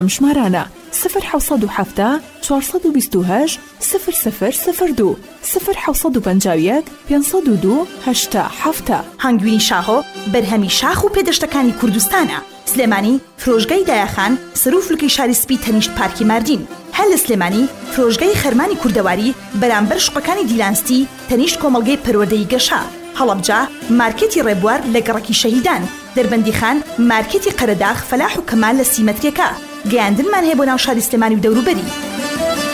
مشمارانە 0 428 0002 0 502 8 هەنگوینی شاهۆ بەرهەمی شاخ و پێدەشتەکانی کوردستانە. سلێمانی فرۆژگای دایاخان سەروفلکی شاری سپی تەنیشت پارکی ماردین. هەل لە سلێمانی فرۆژگای خەرمانی کوردەواری بەرامبەر شوقەکانی دیلانستی تەنیشت کۆمەڵگەی پەروەردەی گەشا. هەڵەبجا مارکێتی ڕێبوار لە گەڕەکی شەهیدان. دەربەندی خان مارکێتی قەرەداغ فەلاح و کەمال لە سیمەتریەکە. گەیاندنمان هەیە بۆ ناو شاری سلێمانی و دەوروبەری.